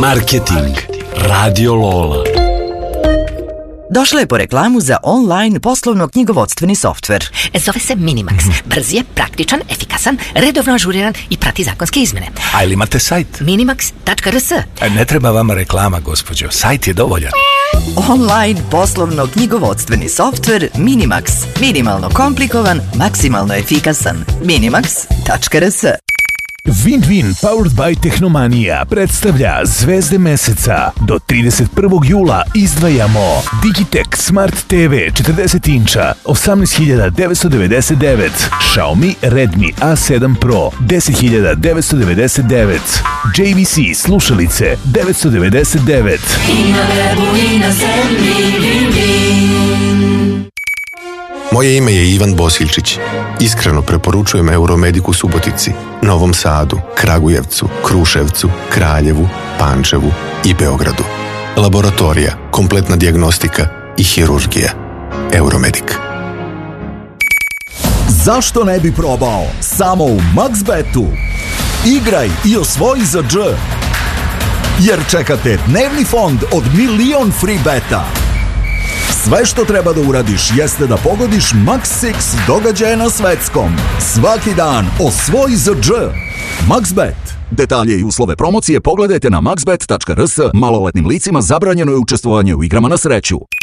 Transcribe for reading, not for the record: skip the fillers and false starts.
Marketing Radio Lola. Došla je po reklamu za online poslovno-knjigovodstveni softver. Zove se Minimax. Brz je, praktičan, efikasan, redovno ažuriran i prati zakonske izmene. A ili imate sajt? Minimax.rs. Ne treba vama reklama, gospođo. Sajt je dovoljan. Online poslovno-knjigovodstveni softver Minimax. Minimalno komplikovan, maksimalno efikasan. Minimax.rs. Win-Win Powered by Tehnomania predstavlja Zvezde meseca. Do 31. jula izdvajamo Digitek Smart TV 40 inča 18.999, Xiaomi Redmi A7 Pro 10.999, JVC slušalice 999. I na webu i na zemlji Win-Win. Moje ime je Ivan Bosiljčić. Iskreno preporučujem Euromediku Subotici, Novom Sadu, Kragujevcu, Kruševcu, Kraljevu, Pančevu i Beogradu. Laboratorija, kompletna dijagnostika i hirurgija. Euromedik. Zašto ne bi probao samo u MaxBetu? Igraj i osvoji za dž. Jer čekate dnevni fond od 1.000.000 free beta. Sve što treba da uradiš jeste da pogodiš Max 6 događaje na svetskom. Svaki dan osvoji za dž. MaxBet. Detalje i uslove promocije pogledajte na maxbet.rs. Maloletnim licima zabranjeno je učestvovanje u igrama na sreću.